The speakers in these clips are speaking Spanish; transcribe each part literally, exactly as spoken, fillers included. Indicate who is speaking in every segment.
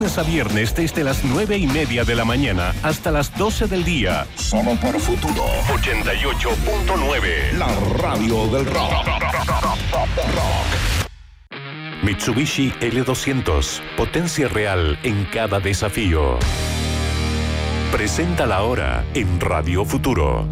Speaker 1: A viernes desde las nueve y media de la mañana hasta las doce del día.
Speaker 2: Solo por Futuro
Speaker 1: ochenta y ocho punto nueve.
Speaker 2: La radio del rock.
Speaker 1: Mitsubishi L doscientos. Potencia real en cada desafío. Presenta la hora en Radio Futuro.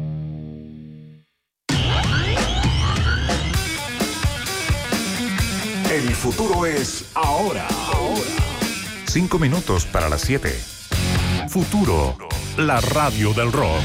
Speaker 2: El futuro es ahora. Ahora.
Speaker 1: Cinco minutos para las siete. Futuro, la radio del rock.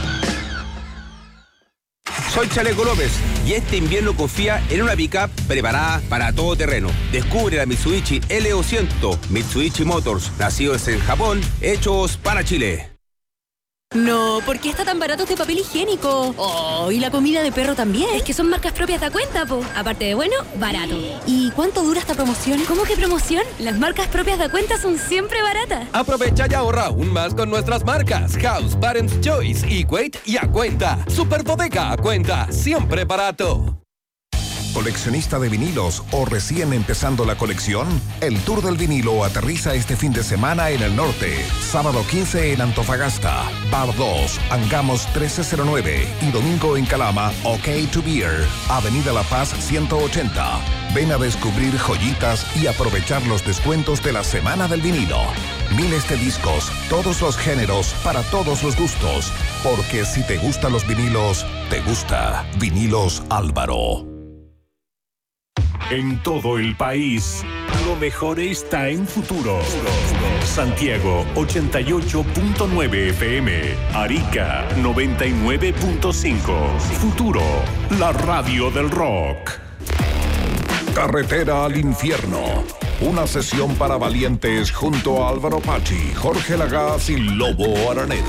Speaker 3: Soy Chaleco López y este invierno confía en una pickup preparada para todo terreno. Descubre la Mitsubishi L doscientos, Mitsubishi Motors, nacidos en Japón, hechos para Chile.
Speaker 4: No, ¿por qué está tan barato este papel higiénico? Oh, y la comida de perro también.
Speaker 5: Es que son marcas propias de Acuenta, po. Aparte de bueno, barato.
Speaker 4: ¿Y cuánto dura esta promoción?
Speaker 5: ¿Cómo que promoción? Las marcas propias de Acuenta son siempre baratas.
Speaker 6: Aprovecha y ahorra aún más con nuestras marcas House, Parents Choice, Equate y Acuenta. Super Bodega Acuenta, siempre barato.
Speaker 2: ¿Coleccionista de vinilos o recién empezando la colección? El Tour del Vinilo aterriza este fin de semana en el norte. Sábado quince en Antofagasta, Bar dos, Angamos trece cero nueve y domingo en Calama, OK to Beer, Avenida La Paz ciento ochenta. Ven a descubrir joyitas y aprovechar los descuentos de la Semana del Vinilo. Miles de discos, todos los géneros, para todos los gustos. Porque si te gustan los vinilos, te gusta Vinilos Álvaro.
Speaker 1: En todo el país, lo mejor está en Futuro. Santiago ochenta y ocho punto nueve F M, Arica noventa y nueve punto cinco. Futuro, la radio del rock.
Speaker 2: Carretera al infierno. Una sesión para valientes junto a Álvaro Pachi, Jorge Lagaz y Lobo Araneda.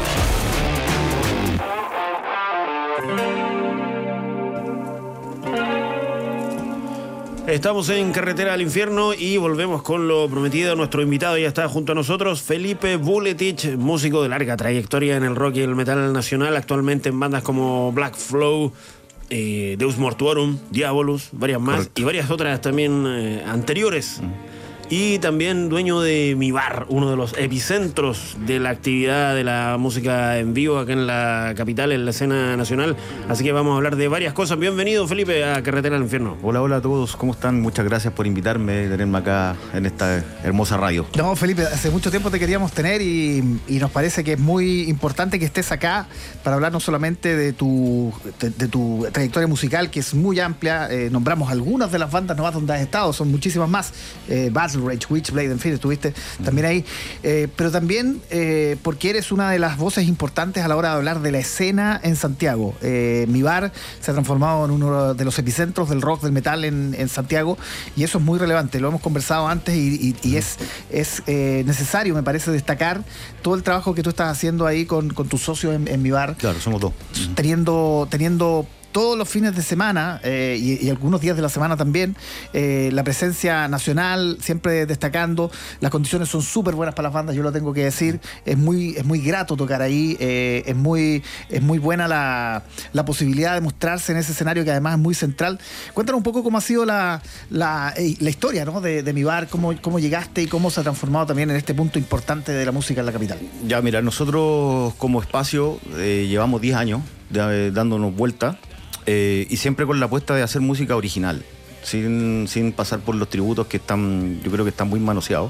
Speaker 7: Estamos en Carretera al Infierno y volvemos con lo prometido. Nuestro invitado ya está junto a nosotros, Felipe Buletich, músico de larga trayectoria en el rock y el metal nacional, actualmente en bandas como Black Flow, eh, Deus Mortuorum, Diabolus, varias más. Correcto. Y varias otras también eh, anteriores. Mm. Y también dueño de Mi Bar, uno de los epicentros de la actividad de la música en vivo acá en la capital, en la escena nacional. Así que vamos a hablar de varias cosas. Bienvenido, Felipe, a Carretera al Infierno.
Speaker 8: Hola, hola a todos. ¿Cómo están? Muchas gracias por invitarme y tenerme acá en esta hermosa radio.
Speaker 9: No, Felipe, hace mucho tiempo te queríamos tener y, y nos parece que es muy importante que estés acá para hablar no solamente de tu, de, de tu trayectoria musical, que es muy amplia. Eh, nombramos algunas de las bandas nomás donde has estado, son muchísimas más. Eh, Rage, Witchblade, en fin, estuviste también ahí, eh, pero también eh, porque eres una de las voces importantes a la hora de hablar de la escena en Santiago. Eh, Mi Bar se ha transformado en uno de los epicentros del rock, del metal en, en Santiago, y eso es muy relevante, lo hemos conversado antes y, y, y es, es eh, necesario, me parece, destacar todo el trabajo que tú estás haciendo ahí con, con tus socios en, en Mi Bar.
Speaker 8: Claro, somos dos.
Speaker 9: Teniendo, teniendo todos los fines de semana eh, y, y algunos días de la semana también, eh, la presencia nacional siempre destacando. Las condiciones son súper buenas para las bandas, yo lo tengo que decir. Es muy, es muy grato tocar ahí, eh, es, muy, es muy buena la, la posibilidad de mostrarse en ese escenario que además es muy central. Cuéntanos un poco cómo ha sido la, la, la historia, ¿no? de, de Mi Bar, cómo, cómo llegaste y cómo se ha transformado también en este punto importante de la música en la capital.
Speaker 8: Ya, mira, nosotros como espacio eh, llevamos diez años de, dándonos vuelta. Eh, y siempre con la apuesta de hacer música original, sin, sin pasar por los tributos que están, yo creo que están muy manoseados.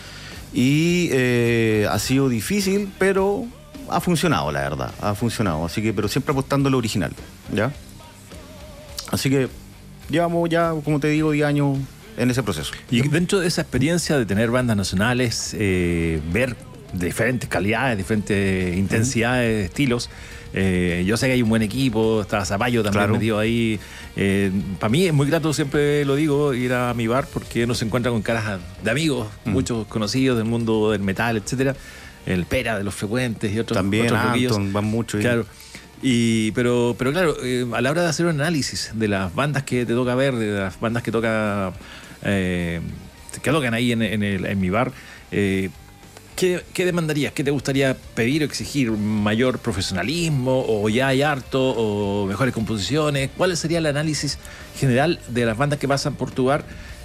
Speaker 8: Y eh, ha sido difícil, pero ha funcionado, la verdad, ha funcionado. Así que, pero siempre apostando a lo original, ¿ya? Así que llevamos ya, como te digo, diez años en ese proceso.
Speaker 10: Y dentro de esa experiencia de tener bandas nacionales, eh, ver diferentes calidades, diferentes intensidades, uh-huh. estilos. Eh, yo sé que hay un buen equipo, está Zapallo también claro. metido ahí. Eh, para mí es muy grato, siempre lo digo, ir a Mi Bar porque uno se encuentra con caras de amigos, uh-huh. muchos conocidos del mundo del metal, etcétera. El Pera de Los Frecuentes y otros.
Speaker 8: También
Speaker 10: otros
Speaker 8: Anton, van mucho.
Speaker 10: Claro. Y, pero, pero claro, eh, a la hora de hacer un análisis de las bandas que te toca ver, de las bandas que toca eh, que tocan ahí en, en, el, en Mi Bar, eh, ¿Qué, ¿qué demandarías? ¿Qué te gustaría pedir o exigir? ¿Mayor profesionalismo? ¿O ya hay harto? ¿O mejores composiciones? ¿Cuál sería el análisis general de las bandas que pasan por tu bar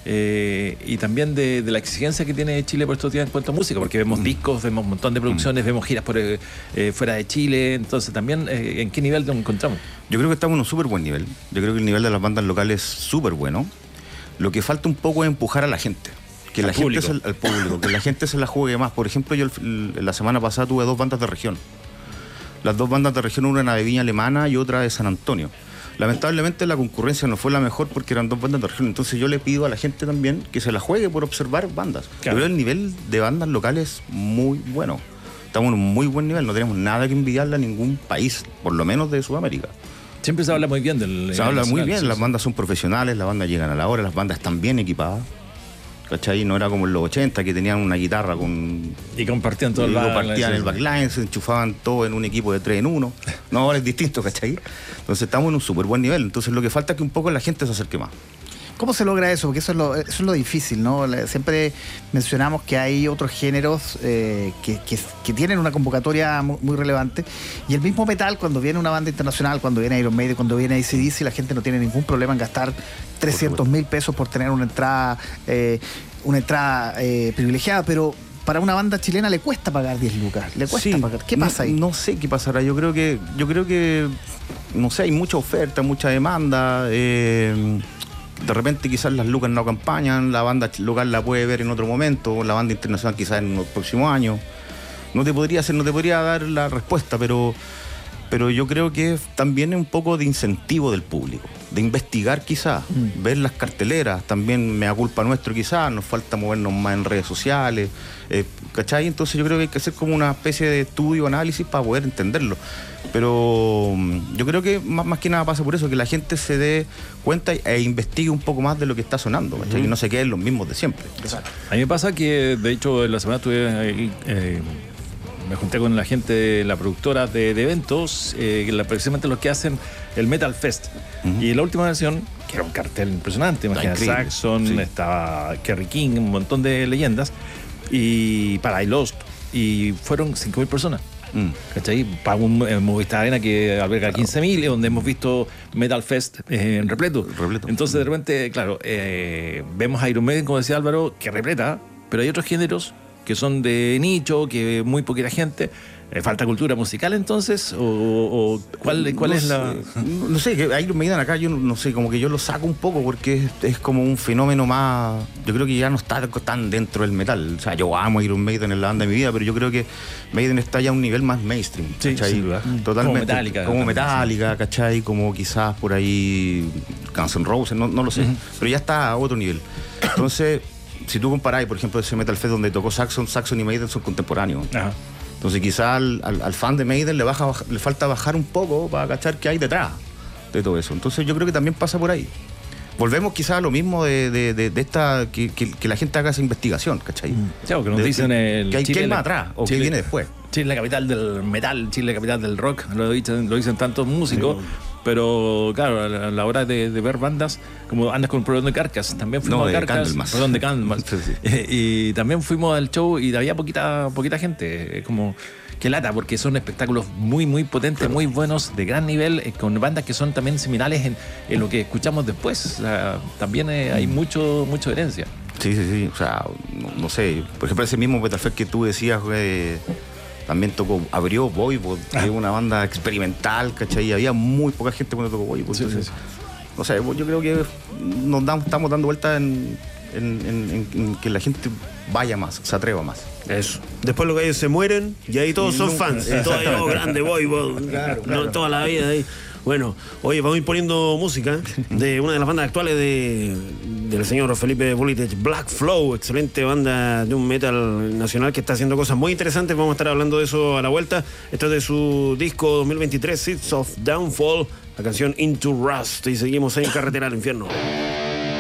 Speaker 10: eh, y también de, de la exigencia que tiene Chile por estos días en cuanto a música, porque vemos mm. discos, vemos un montón de producciones, mm. vemos giras por eh, fuera de Chile, entonces también eh, ¿en qué nivel nos encontramos?
Speaker 8: Yo creo que estamos en un súper buen nivel, yo creo que el nivel de las bandas locales es súper bueno, lo que falta un poco es empujar a la gente. Que la gente se, al público, que la gente se la juegue más. Por ejemplo, yo el, la semana pasada tuve dos bandas de región. Las dos bandas de región, una de Viña Alemana y otra de San Antonio. Lamentablemente la concurrencia no fue la mejor porque eran dos bandas de región. Entonces yo le pido a la gente también que se la juegue por observar bandas. Claro. Yo creo el nivel de bandas locales es muy bueno. Estamos en un muy buen nivel, no tenemos nada que envidiarle a ningún país, por lo menos de Sudamérica.
Speaker 10: Siempre se habla muy bien del...
Speaker 8: Se habla muy bien, sí, las bandas son profesionales, las bandas llegan a la hora, las bandas están bien equipadas. ¿Cachai? No era como en los ochenta que tenían una guitarra con...
Speaker 10: Y compartían todo el
Speaker 8: backline. Compartían el backline, se enchufaban todo en un equipo de tres en uno. No, ahora es distinto, ¿cachai? Entonces estamos en un súper buen nivel. Entonces lo que falta es que un poco la gente se acerque más.
Speaker 9: ¿Cómo se logra eso? Porque eso es lo, eso es lo difícil, ¿no? Siempre mencionamos que hay otros géneros eh, que, que, que tienen una convocatoria muy, muy relevante. Y el mismo metal, cuando viene una banda internacional, cuando viene Iron Maiden, cuando viene A C D C, la gente no tiene ningún problema en gastar trescientos mil pesos por tener una entrada, eh, una entrada eh, privilegiada, pero para una banda chilena le cuesta pagar diez lucas. Le cuesta sí, pagar. ¿Qué pasa
Speaker 8: no,
Speaker 9: ahí?
Speaker 8: No sé qué pasará. Yo creo que, yo creo que, no sé, hay mucha oferta, mucha demanda. Eh, De repente quizás las lucas no acompañan, la banda local la puede ver en otro momento, la banda internacional quizás en los próximos años. No te podría hacer, no te podría dar la respuesta, pero, pero yo creo que también es un poco de incentivo del público, de investigar quizás, mm. ver las carteleras, también me da culpa nuestro quizás, nos falta movernos más en redes sociales, eh, ¿cachai? Entonces yo creo que hay que hacer como una especie de estudio, análisis para poder entenderlo. Pero yo creo que más, más que nada pasa por eso, que la gente se dé cuenta e investigue un poco más de lo que está sonando, ¿cachai? Uh-huh. Y no se queden los mismos de siempre.
Speaker 10: Exacto. A mí me pasa que, de hecho, en la semana estuve ahí, eh, me junté con la gente, la productora de, de eventos, eh, precisamente los que hacen el Metal Fest. Uh-huh. Y la última versión, que era un cartel impresionante, imagínate, Saxon, sí. Estaba Kerry King, un montón de leyendas, y para I Lost, y fueron cinco mil personas. Mm. ¿Cachai? Para un eh, Movistar Arena que alberga claro. quince mil, donde hemos visto Metal Fest eh, en repleto. repleto. Entonces, de repente, claro, eh, vemos a Iron Maiden, como decía Álvaro, que repleta, pero hay otros géneros que son de nicho, que muy poquita gente. Eh, ¿Falta cultura musical entonces? ¿O, o cuál, cuál
Speaker 8: no
Speaker 10: es
Speaker 8: sé,
Speaker 10: la...?
Speaker 8: No sé, que Iron Maiden acá yo no, no sé, como que yo lo saco un poco porque es, es como un fenómeno más... Yo creo que ya no está tan dentro del metal. O sea, yo amo Iron Maiden en la banda de mi vida, pero yo creo que Maiden está ya a un nivel más mainstream,
Speaker 10: sí,
Speaker 8: ¿cachai?
Speaker 10: Sí,
Speaker 8: totalmente. Como
Speaker 10: Metallica.
Speaker 8: Como Metallica, ¿cachai? Como quizás por ahí Guns N' Roses, no, no lo sé. Uh-huh. Pero ya está a otro nivel. Entonces, si tú comparás, por ejemplo, ese Metal Fest donde tocó Saxon, Saxon y Maiden son contemporáneos. Ajá. Entonces quizás al, al, al fan de Maiden le, baja, le falta bajar un poco para cachar qué hay detrás de todo eso. Entonces yo creo que también pasa por ahí. Volvemos quizás a lo mismo de, de, de, de esta, que, que, que la gente haga esa investigación, ¿cachai?
Speaker 10: Claro, que nos de, dicen el
Speaker 8: que hay,
Speaker 10: Chile,
Speaker 8: ¿qué hay más atrás o
Speaker 10: Chile,
Speaker 8: qué viene después?
Speaker 10: Chile, la capital del metal, Chile, la capital del rock, lo dicen, lo dicen tantos músicos. Sí. Pero claro, a la hora de, de ver bandas, como andas con Perdón de Carcass, también fuimos
Speaker 8: no,
Speaker 10: a Carcass, Perdón de Candlemas, sí, sí. y, y también fuimos al show y había poquita, poquita gente, como que lata, porque son espectáculos muy, muy potentes, claro. muy buenos, de gran nivel, eh, con bandas que son también similares en, en lo que escuchamos después. O sea, también eh, hay mucho, mucha herencia.
Speaker 8: Sí, sí, sí, o sea, no, no sé, por ejemplo, ese mismo Metal Fest que tú decías, eh, también tocó, abrió Voivod, que es una banda experimental, ¿cachai? Y había muy poca gente cuando tocó Voivod. Sí, entonces, sí, sí. O sea, yo creo que nos damos, estamos dando vueltas en, en, en, en que la gente vaya más, se atreva más.
Speaker 7: Eso. Después los gallos se mueren y ahí todos y son nunca, fans. Y todos, oh, grande Voivod, claro, claro. No, toda la vida ahí. Bueno, oye, vamos a ir poniendo música de una de las bandas actuales de, del señor Felipe Buletich, Black Flow, excelente banda de un metal nacional que está haciendo cosas muy interesantes. Vamos a estar hablando de eso a la vuelta. Esto es de su disco dos mil veintitrés, Seeds of Downfall, la canción Into Rust. Y seguimos en Carretera al Infierno.